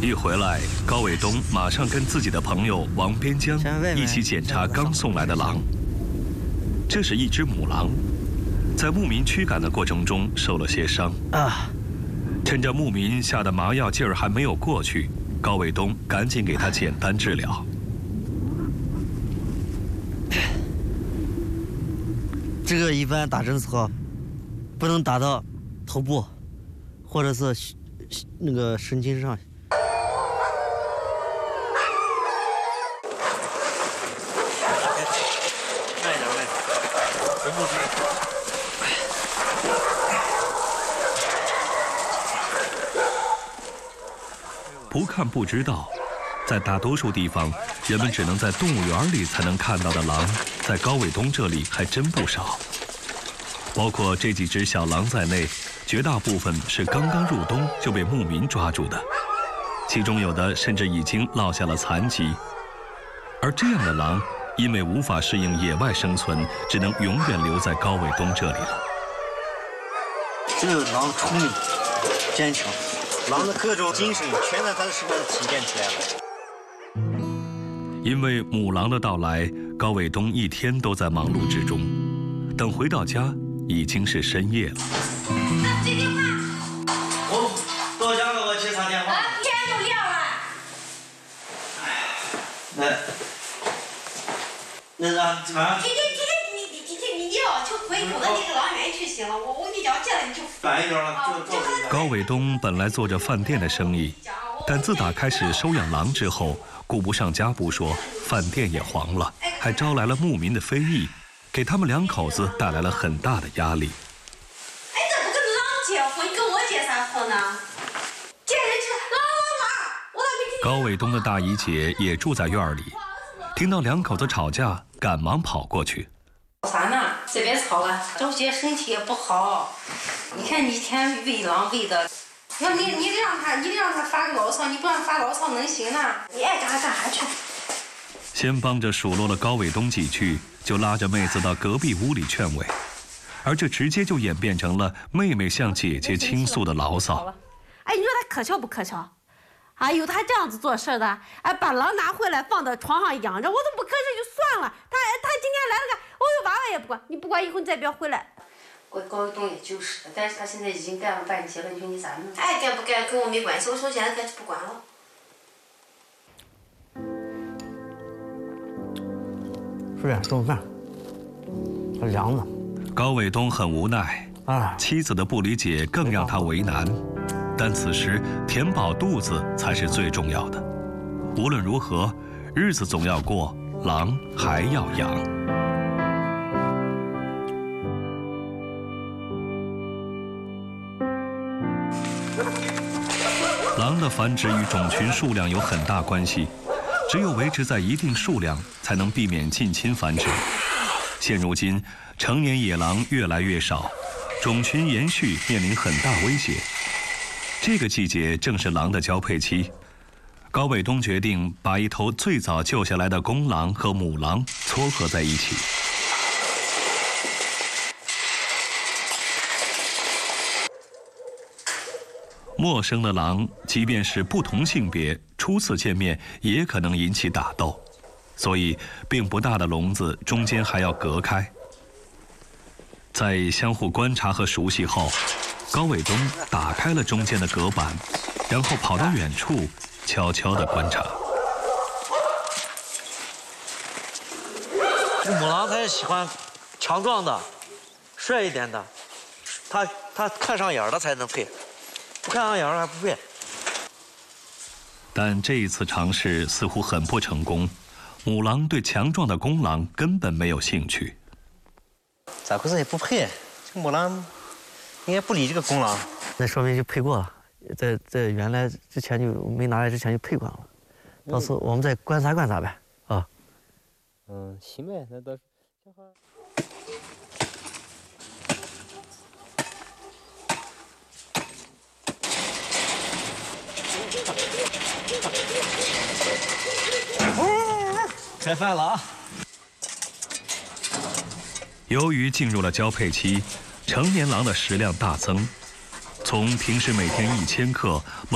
一回来，高伟东马上跟自己的朋友王边江一起检查刚送来的狼。这是一只母狼，在牧民驱赶的过程中受了些伤。趁着牧民下的麻药劲儿还没有过去，高伟东赶紧给他简单治疗。 这个一般打针时候，不能打到头部，或者是那个神经上。慢一点，人不急。 不看不知道，在大多数地方，人们只能在动物园里才能看到的狼，在高伟东这里还真不少。包括这几只小狼在内，绝大部分是刚刚入冬就被牧民抓住的，其中有的甚至已经落下了残疾。而这样的狼，因为无法适应野外生存，只能永远留在高伟东这里了。 这个狼聪明、坚强，狼的各种精神全在它的身上体现出来了。 因为母狼的到来，高伟东一天都在忙碌之中。等回到家，已经是深夜了。 接电话。 我到家了，我接他电话。 天都亮了。 那啥，今晚。 今天你要就回头的那个狼园去行了，我你讲这了你就。 晚一点了， 高伟东本来做着饭店的生意，但自打开始收养狼之后，顾不上家不说，饭店也黄了，还招来了牧民的非议，给他们两口子带来了很大的压力。 哎，这不跟狼结婚，跟我结啥婚呢？见人就狼，我咋没听见？ 高伟东的大姨姐也住在院里，听到两口子吵架，赶忙跑过去。 吵啥呢？这边吵了，周姐身体也不好，你看你一天喂狼喂的，要你得让他发个牢骚，你不让发牢骚能行呢？你爱干啥干啥去。 先帮着数落了高伟东几句，就拉着妹子到隔壁屋里劝慰，而这直接就演变成了妹妹向姐姐倾诉的牢骚。 哎，你说他可笑不可笑？哎呦，他这样子做事的，哎，把狼拿回来放到床上养着，我都不吭声就算了。他今天来了个，我有娃娃也不管，你不管以后你再别回来。 我高伟东也就是的，但是他现在已经干了半截了，你说你咋弄？爱干不干跟我没关系，我从现在开始不管了。 顺便送饭，还凉呢。 高伟东很无奈妻子的不理解更让他为难。但此时填饱肚子才是最重要的。无论如何，日子总要过，狼还要养。狼的繁殖与种群数量有很大关系，只有维持在一定数量，才能避免近亲繁殖。现如今，成年野狼越来越少，种群延续面临很大威胁。这个季节正是狼的交配期，高伟东决定把一头最早救下来的公狼和母狼撮合在一起。陌生的狼，即便是不同性别，初次见面也可能引起打斗，所以并不大的笼子中间还要隔开。在相互观察和熟悉后，高伟东打开了中间的隔板，然后跑到远处，悄悄地观察。 这母狼它也喜欢强壮的、帅一点的，它看上眼了才能配，不看上眼还不配。 但这一次尝试似乎很不成功，母狼对强壮的公狼根本没有兴趣。 咋回事也不配，这母狼应该不理这个公狼，那说明就配过了，在原来之前就没拿来之前就配过了，到时候我们再观察观察呗，啊。 行呗，那到。 开饭了啊！ 由于进入了交配期，成年狼的食量大增，从平时每天1000克